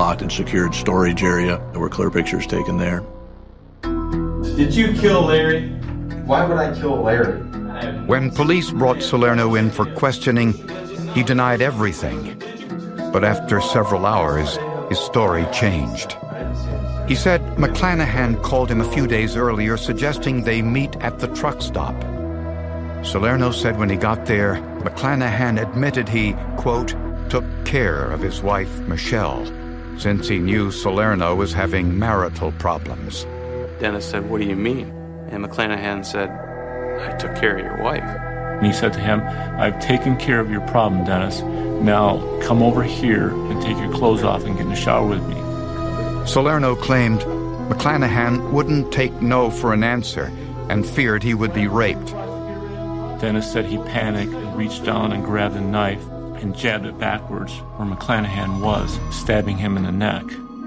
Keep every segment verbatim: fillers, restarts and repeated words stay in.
locked and secured storage area. There were clear pictures taken there. Did you kill Larry? Why would I kill Larry? When police brought Salerno in for questioning, he denied everything. But after several hours, his story changed. He said McClanahan called him a few days earlier, suggesting they meet at the truck stop. Salerno said when he got there, McClanahan admitted he, quote, took care of his wife, Michelle, since he knew Salerno was having marital problems. Dennis said, "What do you mean?" And McClanahan said, "I took care of your wife." And he said to him, "I've taken care of your problem, Dennis. Now come over here and take your clothes off and get in the shower with me." Salerno claimed McClanahan wouldn't take no for an answer and feared he would be raped. Dennis said he panicked and reached down and grabbed a knife and jabbed it backwards where McClanahan was, stabbing him in the neck.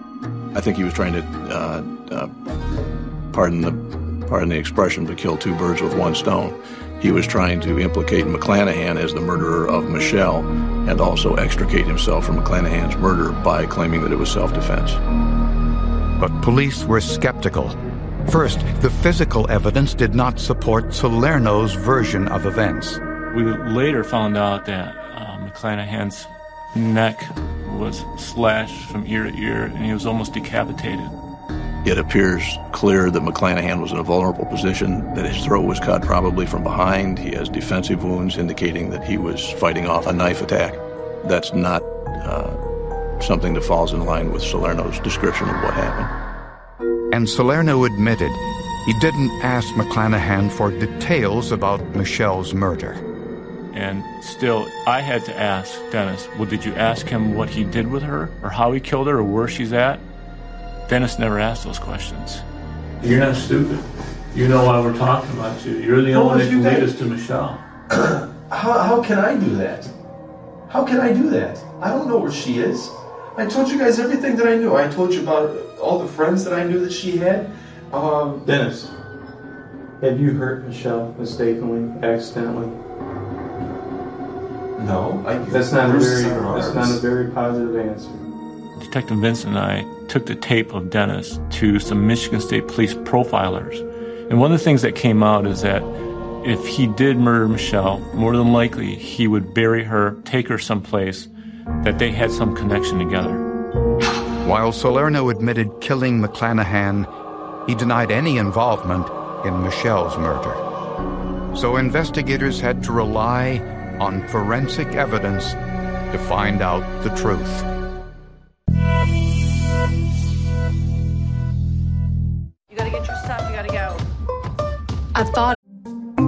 I think he was trying to, uh, uh, pardon the pardon the expression, but kill two birds with one stone. He was trying to implicate McClanahan as the murderer of Michelle and also extricate himself from McClanahan's murder by claiming that it was self-defense. But police were skeptical. First, the physical evidence did not support Salerno's version of events. We later found out that uh, McClanahan's neck was slashed from ear to ear, and he was almost decapitated. It appears clear that McClanahan was in a vulnerable position, that his throat was cut probably from behind. He has defensive wounds indicating that he was fighting off a knife attack. That's not uh, something that falls in line with Salerno's description of what happened. And Salerno admitted he didn't ask McClanahan for details about Michelle's murder. And still, I had to ask Dennis, well, did you ask him what he did with her, or how he killed her, or where she's at? Dennis never asked those questions. You're not stupid. You know why we're talking about you. You're the only one that can lead us to Michelle. How, how can I do that? How can I do that? I don't know where she is. I told you guys everything that I knew. I told you about all the friends that I knew that she had. Um, Dennis, have you hurt Michelle mistakenly, accidentally? No. I, that's not a very. That's not a very positive answer. Detective Vincent and I took the tape of Dennis to some Michigan State Police profilers. And one of the things that came out is that if he did murder Michelle, more than likely he would bury her, take her someplace, that they had some connection together. While Salerno admitted killing McClanahan, he denied any involvement in Michelle's murder. So investigators had to rely on forensic evidence to find out the truth. You gotta get your stuff, you gotta go. I've thought